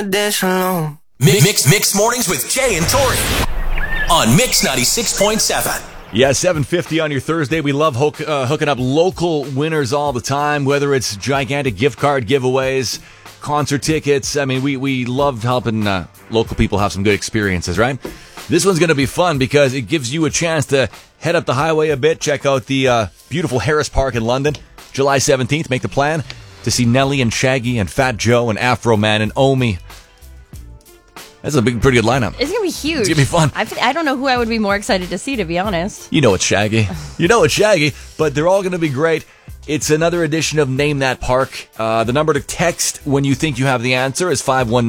Dance alone. Mix mornings with Jay and Tori on Mix 96.7. Yeah, 7:50 on your Thursday. We love hooking up local winners all the time, whether it's gigantic gift card giveaways, concert tickets. I mean, we love helping local people have some good experiences, right? This one's going to be fun because it gives you a chance to head up the highway a bit, check out the beautiful Harris Park in London, July 17th. Make the plan to see Nelly and Shaggy and Fat Joe and Afro Man and Omi. That's a pretty good lineup. It's going to be huge. It's going to be fun. I don't know who I would be more excited to see, to be honest. You know it's Shaggy. But they're all going to be great. It's another edition of Name That Park. The number to text when you think you have the answer is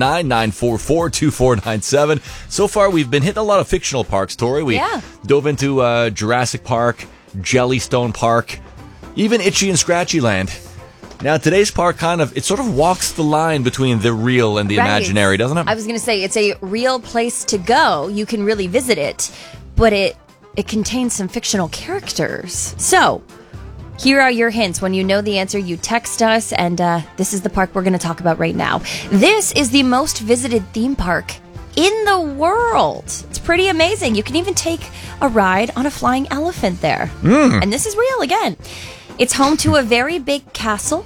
519-944-2497. So far, we've been hitting a lot of fictional parks, Tori. We dove into Jurassic Park, Jellystone Park, even Itchy and Scratchy Land. Now, today's park it sort of walks the line between the real and the imaginary, doesn't it? I was going to say, it's a real place to go. You can really visit it, but it contains some fictional characters. So, here are your hints. When you know the answer, you text us, and this is the park we're going to talk about right now. This is the most visited theme park in the world. It's pretty amazing. You can even take a ride on a flying elephant there. And this is real again. It's home to a very big castle.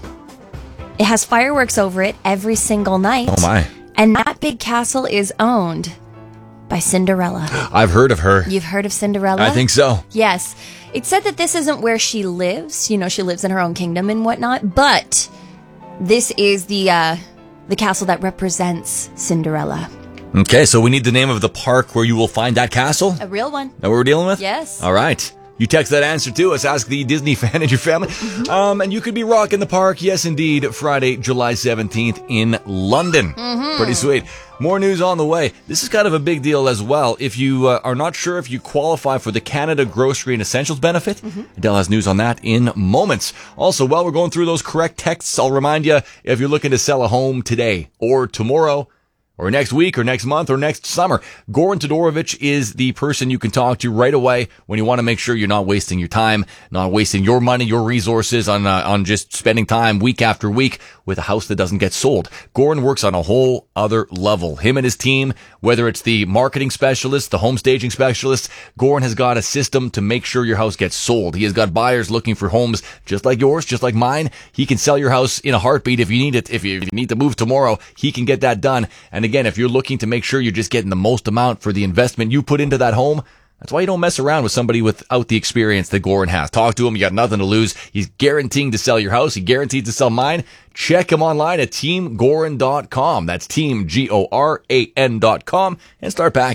It has fireworks over it every single night. Oh, my. And that big castle is owned by Cinderella. I've heard of her. You've heard of Cinderella? I think so. Yes. It's said that this isn't where she lives. You know, she lives in her own kingdom and whatnot. But this is the castle that represents Cinderella. Okay, so we need the name of the park where you will find that castle? A real one. That what we're dealing with? Yes. All right. You text that answer to us. Ask the Disney fan in your family. And you could be rocking the park. Yes, indeed. Friday, July 17th in London. Pretty sweet. More news on the way. This is kind of a big deal as well. If you are not sure if you qualify for the Canada Grocery and Essentials benefit, Adele has news on that in moments. Also, while we're going through those correct texts, I'll remind you, if you're looking to sell a home today or tomorrow, or next week, or next month, or next summer, Goran Todorovic is the person you can talk to right away when you want to make sure you're not wasting your time, not wasting your money, your resources on just spending time week after week with a house that doesn't get sold. Goran works on a whole other level. Him and his team, whether it's the marketing specialist, the home staging specialist, Goran has got a system to make sure your house gets sold. He has got buyers looking for homes just like yours, just like mine. He can sell your house in a heartbeat if you need it. If you need to move tomorrow, he can get that done. And again, if you're looking to make sure you're just getting the most amount for the investment you put into that home, that's why you don't mess around with somebody without the experience that Goran has. Talk to him. You got nothing to lose. He's guaranteeing to sell your house. He guaranteed to sell mine. Check him online at teamgoran.com. That's teamgoran.com and start packing.